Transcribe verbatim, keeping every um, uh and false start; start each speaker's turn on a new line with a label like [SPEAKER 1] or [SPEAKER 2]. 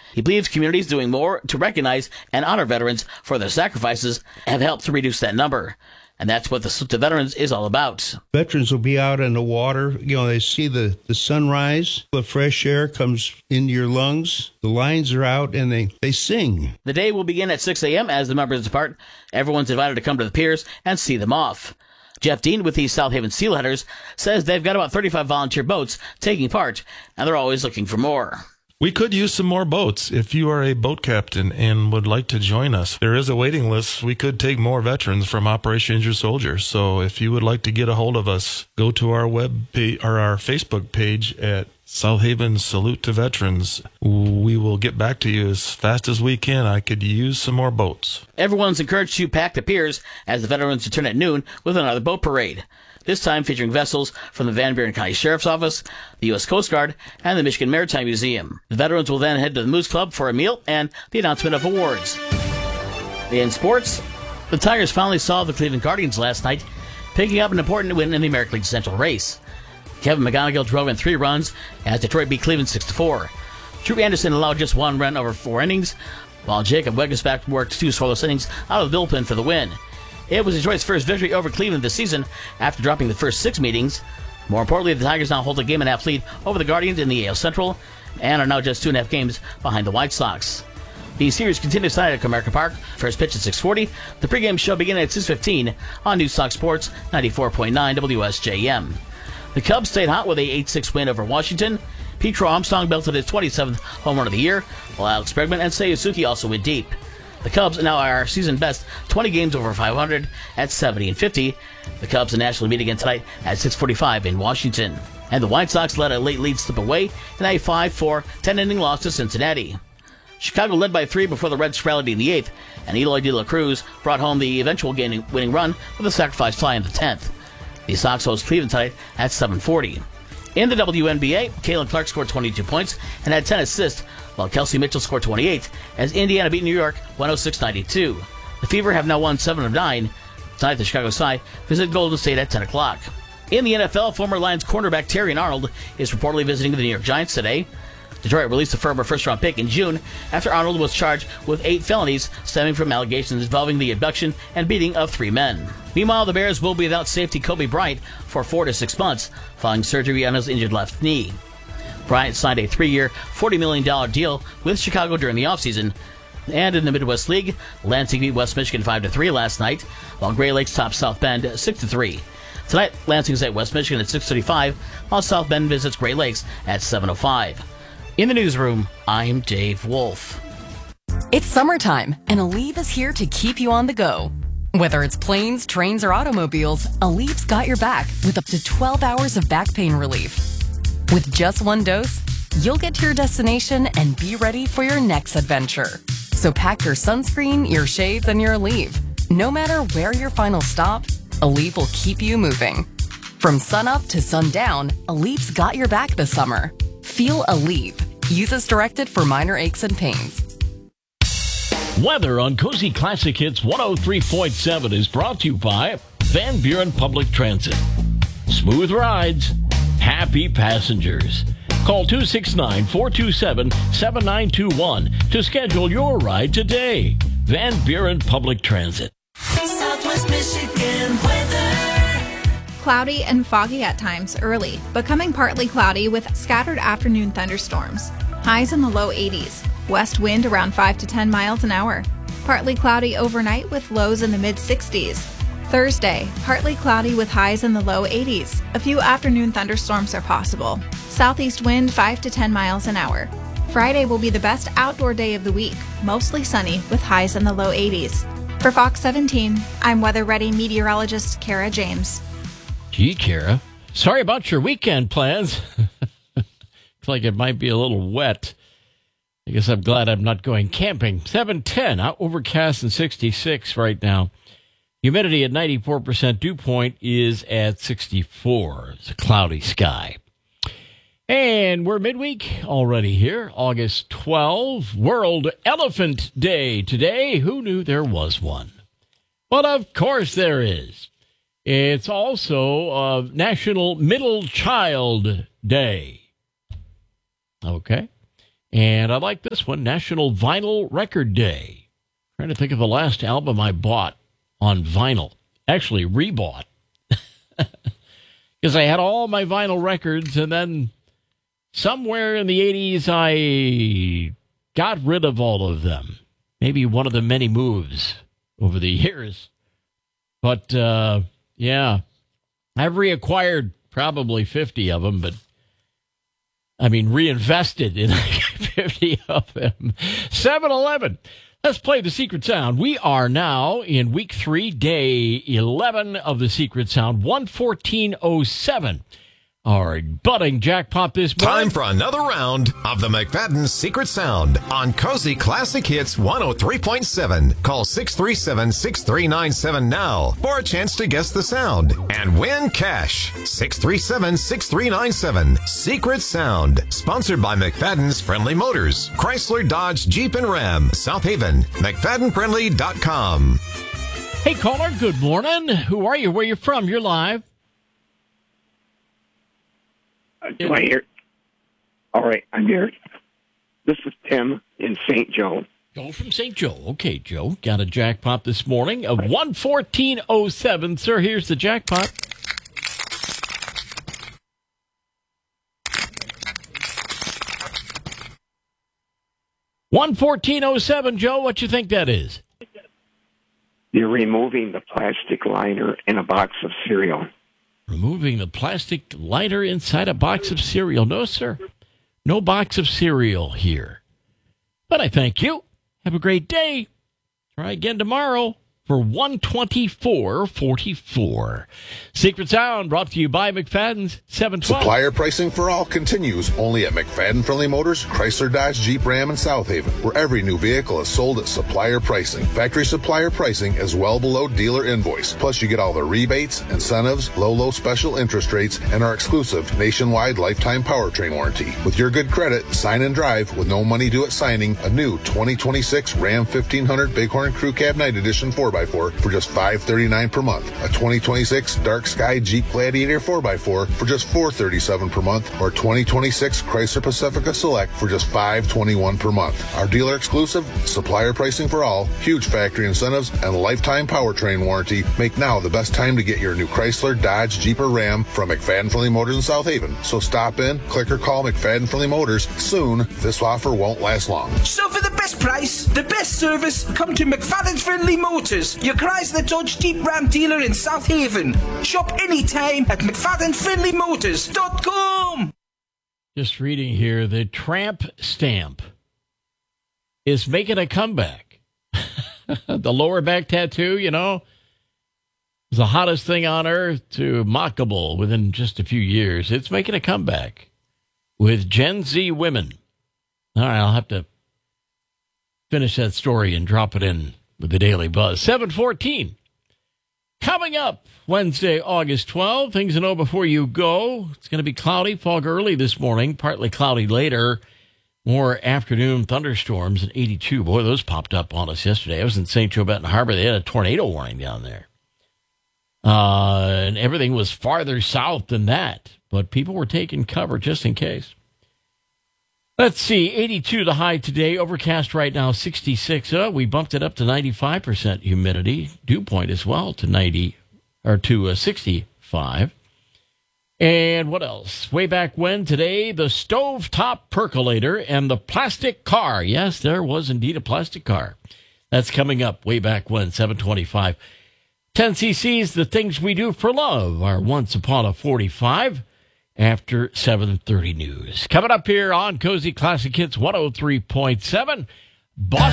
[SPEAKER 1] He believes communities doing more to recognize and honor veterans for their sacrifices have helped to reduce that number. And that's what the Salute to Veterans is all about.
[SPEAKER 2] Veterans will be out in the water. You know, they see the, the sunrise. The fresh air comes into your lungs. The lines are out, and they, they sing.
[SPEAKER 1] The day will begin at six a.m. as the members depart. Everyone's invited to come to the piers and see them off. Jeff Dean with the South Haven Steelheaders says they've got about thirty-five volunteer boats taking part, and they're always looking for more.
[SPEAKER 3] We could use some more boats. If you are a boat captain and would like to join us, there is a waiting list. We could take more veterans from Operation Injured Soldiers. So if you would like to get a hold of us, go to our web page or our Facebook page at South Haven Salute to Veterans. We will get back to you as fast as we can. I could use some more boats.
[SPEAKER 1] Everyone's encouraged to pack the piers as the veterans return at noon with another boat parade. This time featuring vessels from the Van Buren County Sheriff's Office, the U S Coast Guard, and the Michigan Maritime Museum. The veterans will then head to the Moose Club for a meal and the announcement of awards. In sports, the Tigers finally saw the Cleveland Guardians last night, picking up an important win in the American League Central race. Kevin McGonigal drove in three runs as Detroit beat Cleveland six to four. Drew Anderson allowed just one run over four innings, while Jacob Wegesbach worked two scoreless innings out of the bullpen for the win. It was Detroit's first victory over Cleveland this season after dropping the first six meetings. More importantly, the Tigers now hold a game and a half lead over the Guardians in the A L Central and are now just two and a half games behind the White Sox. The series continues tonight at Comerica Park. First pitch at six forty. The pregame show beginning at six fifteen on News Talk Sports ninety-four point nine W S J M. The Cubs stayed hot with a eight six win over Washington. Petro Armstrong belted his twenty-seventh home run of the year, while Alex Bregman and Seiya Suzuki also went deep. The Cubs now are season best twenty games over five hundred at seventy and fifty. The Cubs will nationally meet again tonight at six forty-five in Washington. And the White Sox let a late lead slip away in a five four ten-inning loss to Cincinnati. Chicago led by three before the Reds rallied in the eighth, and Eloy De La Cruz brought home the eventual winning run with a sacrifice fly in the tenth. The Sox host Cleveland tonight at seven forty. In the W N B A, Caitlin Clark scored twenty-two points and had ten assists, while Kelsey Mitchell scored twenty-eight as Indiana beat New York one oh six ninety-two. The Fever have now won seven of nine. Tonight, the Chicago Sky visit Golden State at ten o'clock. In the N F L, former Lions cornerback Terrion Arnold is reportedly visiting the New York Giants today. Detroit released a former first-round pick in June after Arnold was charged with eight felonies stemming from allegations involving the abduction and beating of three men. Meanwhile, the Bears will be without safety Kobe Bryant for four to six months following surgery on his injured left knee. Bryant signed a three-year, forty million dollars deal with Chicago during the offseason. And in the Midwest League, Lansing beat West Michigan five to three last night, while Gray Lakes topped South Bend six to three. Tonight, Lansing's at West Michigan at six thirty-five, while South Bend visits Gray Lakes at seven oh five. In the newsroom, I'm Dave Wolf.
[SPEAKER 4] It's summertime, and Aleve is here to keep you on the go. Whether it's planes, trains, or automobiles, Aleve's got your back with up to twelve hours of back pain relief. With just one dose, you'll get to your destination and be ready for your next adventure. So pack your sunscreen, your shades, and your Aleve. No matter where your final stop, Aleve will keep you moving. From sunup to sundown, Aleve's got your back this summer. Feel Aleve. Use as directed for minor aches and pains.
[SPEAKER 5] Weather on Cozy Classic Hits one oh three point seven is brought to you by Van Buren Public Transit. Smooth rides, happy passengers. Call two six nine, four two seven, seven nine two one to schedule your ride today. Van Buren Public Transit.
[SPEAKER 6] Southwest Michigan weather.
[SPEAKER 7] Cloudy and foggy at times early, becoming partly cloudy with scattered afternoon thunderstorms. Highs in the low eighties. West wind around five to ten miles an hour. Partly cloudy overnight with lows in the mid sixties. Thursday, partly cloudy with highs in the low eighties. A few afternoon thunderstorms are possible. Southeast wind five to ten miles an hour. Friday will be the best outdoor day of the week, mostly sunny with highs in the low eighties. For Fox seventeen, I'm Weather Ready meteorologist Kara James.
[SPEAKER 5] Gee, Kara, sorry about your weekend plans. Looks like it might be a little wet. I guess I'm glad I'm not going camping. seven ten, overcast and sixty-six right now. Humidity at ninety-four percent. Dew point is at sixty-four. It's a cloudy sky. And we're midweek already here. August twelfth, World Elephant Day today. Who knew there was one? But of course there is. It's also uh, National Middle Child Day. Okay. And I like this one, National Vinyl Record Day. Trying to think of the last album I bought on vinyl. Actually, rebought. Because I had all my vinyl records, and then somewhere in the eighties, I got rid of all of them. Maybe one of the many moves over the years. But, uh, yeah, I've reacquired probably fifty of them, but I mean, reinvested in fifty of them. seven eleven. Let's play the Secret Sound. We are now in week three, day eleven of the Secret Sound, one fourteen oh seven. Our budding jackpot this morning.
[SPEAKER 8] Time for another round of the McFadden Secret Sound on Cozy Classic Hits one oh three point seven. Call six three seven, six three nine seven now for a chance to guess the sound and win cash. six three seven, six three nine seven. Secret Sound. Sponsored by McFadden's Friendly Motors. Chrysler, Dodge, Jeep, and Ram. South Haven. McFadden Friendly dot com.
[SPEAKER 5] Hey, caller, good morning. Who are you? Where you from? You're live.
[SPEAKER 9] Uh, do I hear? All right, I'm here. This is Tim in Saint Joe.
[SPEAKER 5] Joe from Saint Joe. Okay, Joe, got a jackpot this morning of one fourteen oh seven. Sir, here's the jackpot. one fourteen oh seven, Joe. What you think that is?
[SPEAKER 9] You're removing the plastic liner in a box of cereal.
[SPEAKER 5] Removing the plastic liner inside a box of cereal. No, sir. No box of cereal here. But I thank you. Have a great day. Try again tomorrow for one twenty-four forty-four. Secret Sound brought to you by McFadden's seven twelve.
[SPEAKER 10] Supplier pricing for all continues only at McFadden Friendly Motors, Chrysler, Dodge, Jeep, Ram, and South Haven, where every new vehicle is sold at supplier pricing. Factory supplier pricing is well below dealer invoice. Plus, you get all the rebates, incentives, low, low special interest rates, and our exclusive nationwide lifetime powertrain warranty. With your good credit, sign and drive with no money due at signing a new twenty twenty-six Ram fifteen hundred Bighorn Crew Cab Night Edition four by four for just five thirty-nine per month. A twenty twenty-six Dark Sky Jeep Gladiator four by four for just four thirty-seven per month, or twenty twenty-six Chrysler Pacifica Select for just five twenty-one per month. Our dealer exclusive, supplier pricing for all, huge factory incentives, and lifetime powertrain warranty make now the best time to get your new Chrysler, Dodge, Jeep, or Ram from McFadden Friendly Motors in South Haven. So stop in, click or call McFadden Friendly Motors soon. This offer won't last long.
[SPEAKER 11] So for the best price, the best service, come to McFadden Friendly Motors, your Chrysler, Dodge, Jeep, Ram dealer in South Haven. Shop anytime at McFadden Friendly Motors dot com.
[SPEAKER 5] Just reading here, the tramp stamp is making a comeback. The lower back tattoo, you know, is the hottest thing on earth to mockable within just a few years. It's making a comeback with Gen Z women. All right, I'll have to finish that story and drop it in with the Daily Buzz. seven fourteen. Coming up Wednesday, August twelfth. Things to know before you go. It's going to be cloudy, fog early this morning, partly cloudy later. More afternoon thunderstorms at eighty-two. Boy, those popped up on us yesterday. I was in Saint Joe Benton Harbor. They had a tornado warning down there. Uh, and everything was farther south than that. But people were taking cover just in case. Let's see, eighty-two the high today, overcast right now, sixty-six. Oh, we bumped it up to ninety-five percent humidity. Dew point as well to ninety or to uh, sixty-five. And what else? Way back when today, the stovetop percolator and the plastic car. Yes, there was indeed a plastic car. That's coming up way back when, seven twenty-five. ten C C's, the things we do for love, are once upon a forty-five. After seven thirty news. Coming up here on Cozy Classic Hits one oh three point seven. Boston